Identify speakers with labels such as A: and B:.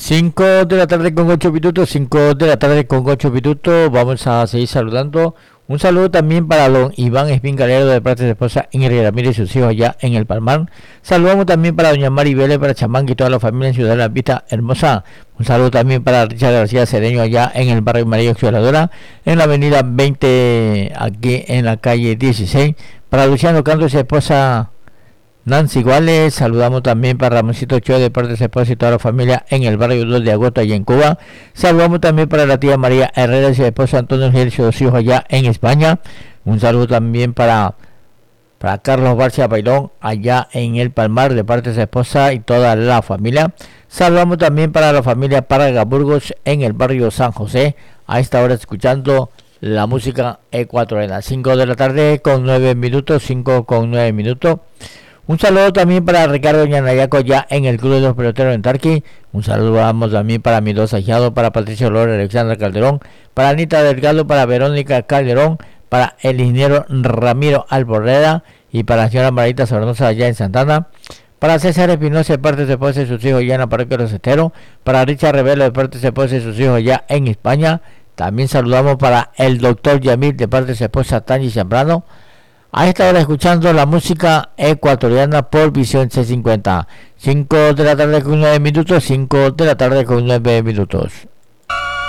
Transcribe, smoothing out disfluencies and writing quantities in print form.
A: 5 de la tarde con 8 minutos, 5 de la tarde con 8 minutos. Vamos a seguir saludando. Un saludo también para don Iván Espingalero de parte de su esposa Ingrid Ramírez y sus hijos allá en el Palmar. Saludamos también para doña Mari Vélez, para Chamán y toda la familia en Ciudad de la Vista Hermosa. Un saludo también para Richard García Cedeño allá en el barrio María Auxiliadora, en la avenida 20, aquí en la calle 16. Para Luciano Canto y su esposa Nancy Iguales, saludamos también para Ramoncito Ochoa de parte de su esposa y toda la familia en el barrio 2 de agosto allá en Cuba. Saludamos también para la tía María Herrera y su esposa Antonio Gil y sus hijos allá en España. Un saludo también para Carlos Barcia Bailón allá en el Palmar de parte de su esposa y toda la familia. Saludamos también para la familia Parga Burgos en el barrio San José, a esta hora escuchando la música ecuatoriana. 5 de la tarde con 9 minutos, 5 con 9 minutos. Un saludo también para Ricardo Ñanayaco ya en el Club de los Peloteros en Tarqui. Un saludo vamos también para mis dos ahijados, para Patricio Lora, Alexandra Calderón, para Anita Delgado, para Verónica Calderón, para el ingeniero Ramiro Alborreda y para la señora Marita Sornosa allá en Santana. Para César Espinosa de parte de su esposa y sus hijos ya en la parroquia de los Esteros. Para Richard Revelo de parte de su esposa y sus hijos ya en España. También saludamos para el doctor Yamil de parte de su esposa Tani Zambrano. A esta hora escuchando la música ecuatoriana por Visión C50. 5 de la tarde con 9 minutos, 5 de la tarde con 9 minutos.